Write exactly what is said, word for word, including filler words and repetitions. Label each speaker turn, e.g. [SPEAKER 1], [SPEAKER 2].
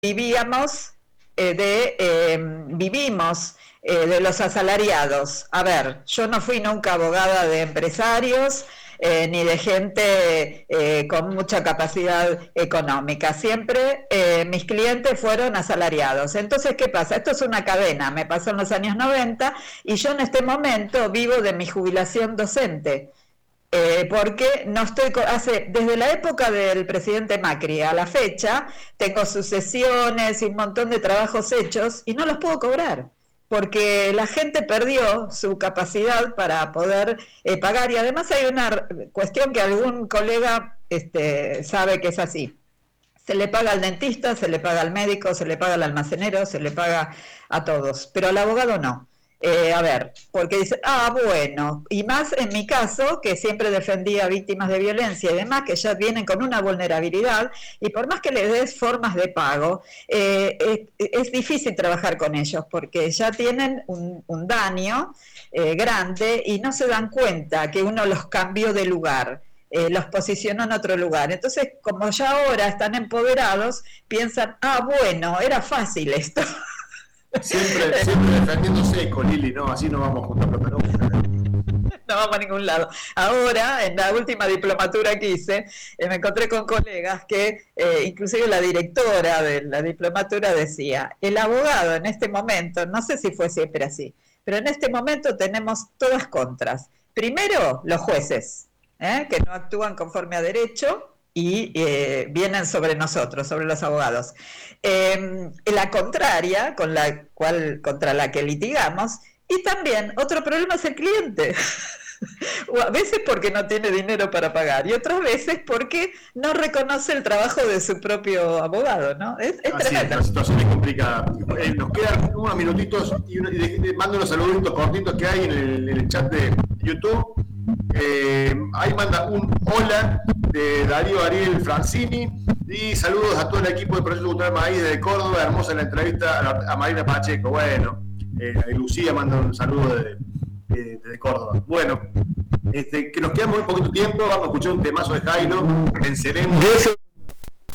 [SPEAKER 1] vivíamos eh, de, eh, vivimos eh, de los asalariados. A ver, yo no fui nunca abogada de empresarios, Eh, ni de gente eh, con mucha capacidad económica. Siempre eh, mis clientes fueron asalariados. Entonces, ¿qué pasa? Esto es una cadena, me pasó en los años noventa y yo en este momento vivo de mi jubilación docente. Eh, porque no estoy, hace, desde la época del presidente Macri a la fecha, tengo sucesiones y un montón de trabajos hechos y no los puedo cobrar, porque la gente perdió su capacidad para poder eh, pagar, y además hay una cuestión que algún colega este, sabe que es así. Se le paga al dentista, se le paga al médico, se le paga al almacenero, se le paga a todos, pero al abogado no. Eh, a ver, porque dice, ah, bueno, y más en mi caso, que siempre defendía a víctimas de violencia y demás, que ya vienen con una vulnerabilidad, y por más que les des formas de pago, eh, es, es difícil trabajar con ellos, porque ya tienen un, un daño eh, grande y no se dan cuenta que uno los cambió de lugar. Eh, los posicionó en otro lugar. Entonces, como ya ahora están empoderados, piensan, ah, bueno, era fácil esto.
[SPEAKER 2] Siempre, siempre defendiéndose con Lili, ¿no? Así no vamos juntos, pero
[SPEAKER 1] no vamos a ningún lado. Ahora, en la última diplomatura que hice, eh, me encontré con colegas que, eh, inclusive la directora de la diplomatura decía, el abogado en este momento, no sé si fue siempre así, pero en este momento tenemos todas contras. Primero, los jueces, ¿eh? que no actúan conforme a derecho, y eh, vienen sobre nosotros, sobre los abogados. Eh, la contraria, con la cual, contra la que litigamos, y también otro problema es el cliente. O a veces porque no tiene dinero para pagar, y otras veces porque no reconoce el trabajo de su propio abogado, ¿no? Es, es
[SPEAKER 2] Así es, la situación es complicada. Eh, nos quedan unos minutitos y, y de, de, mando unos saluditos cortitos que hay en el, en el chat de YouTube. Eh, ahí manda un hola de Darío Ariel Francini y saludos a todo el equipo del Proyecto Cultural Maíz de Córdoba. Hermosa la entrevista a, la, a Marina Pacheco. Bueno, eh, Lucía manda un saludo de, de, de Córdoba. Bueno, este, que nos queda muy poquito tiempo. Vamos a escuchar un temazo de Jairo. Venceremos.